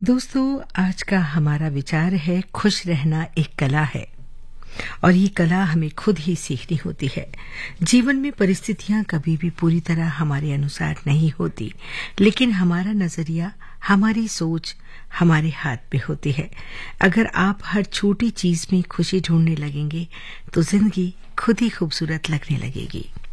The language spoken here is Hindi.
दोस्तों, आज का हमारा विचार है खुश रहना एक कला है और ये कला हमें खुद ही सीखनी होती है। जीवन में परिस्थितियां कभी भी पूरी तरह हमारे अनुसार नहीं होती, लेकिन हमारा नजरिया, हमारी सोच हमारे हाथ में होती है। अगर आप हर छोटी चीज में खुशी ढूंढने लगेंगे तो जिंदगी खुद ही खूबसूरत लगने लगेगी।